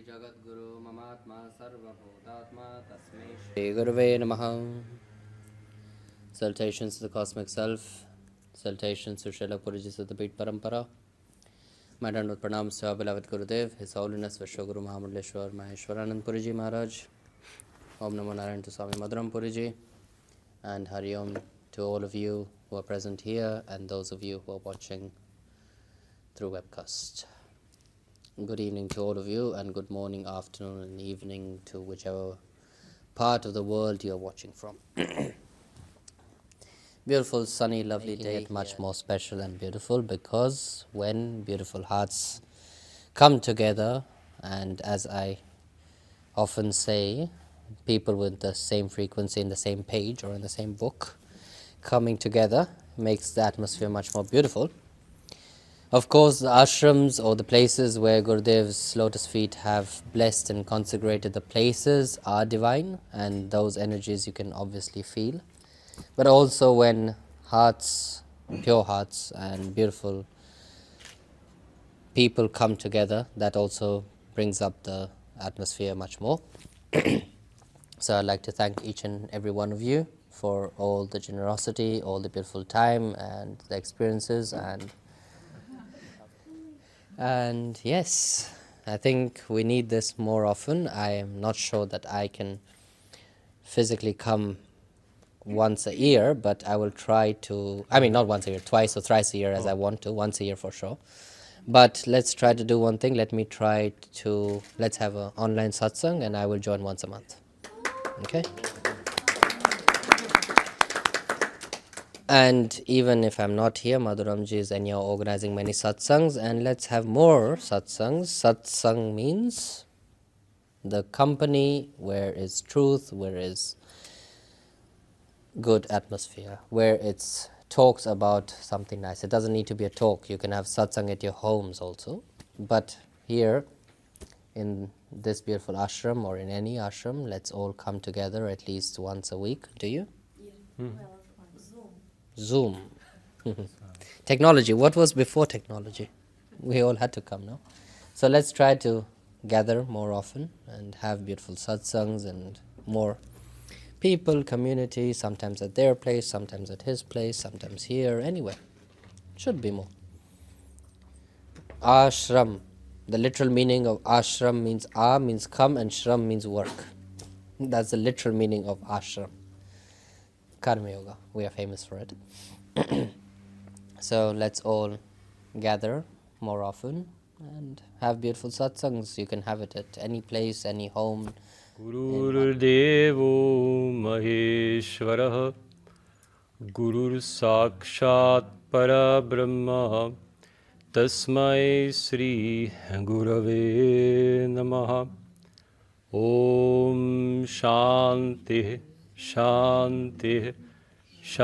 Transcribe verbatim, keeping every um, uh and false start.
Jagadguru Mamatma Sarvabhutatma Tasmai Shri Gurave Namaha. Salutations to the Cosmic Self. Salutations to Srila Puruji Siddhapit Parampara. My Dandavad Pranams to our beloved Gurudev, His Holiness Vishwaguru Mahamudleshwar Maheshwaranand Puriji Maharaj. Om Namo Narayan to Swami Madhuram Puriji. And Hari Om to all of you who are present here and those of you who are watching through webcast. Good evening to all of you, and good morning, afternoon, and evening to whichever part of the world you are watching from. Beautiful, sunny, lovely day, it much more special and beautiful because when beautiful hearts come together, and as I often say, people with the same frequency in the same page or in the same book coming together makes the atmosphere much more beautiful. Of course, the ashrams or the places where Gurudev's lotus feet have blessed and consecrated the places are divine, and those energies you can obviously feel. But also when hearts, pure hearts and beautiful people come together, that also brings up the atmosphere much more. So I'd like to thank each and every one of you for all the generosity, all the beautiful time and the experiences, and And yes, I think we need this more often. I am not sure that I can physically come once a year, but I will try to, I mean not once a year, twice or thrice a year as I want to, once a year for sure. But let's try to do one thing. Let me try to, let's have an online satsang and I will join once a month. Okay? And even if I'm not here, Madhuramji is anyhow organizing many satsangs, and let's have more satsangs. Satsang means the company where is truth, where is good atmosphere, where it's talks about something nice. It doesn't need to be a talk. You can have satsang at your homes also. But here in this beautiful ashram or in any ashram, let's all come together at least once a week. Do you? Yeah. Hmm. Well, on Zoom. Zoom. Technology. What was before technology? We all had to come now. So let's try to gather more often and have beautiful satsangs and more people, community, sometimes at their place, sometimes at his place, sometimes here, anywhere. Should be more. Ashram. The literal meaning of ashram means a means come and shram means work. That's the literal meaning of ashram. Karma Yoga, we are famous for it. So let's all gather more often and have beautiful satsangs. You can have it at any place, any home. Gurur Devo Maheshwaraha Gurur Sakshat Parabrahma Tasmai Sri Gurave Namaha. Om Shanti Shanti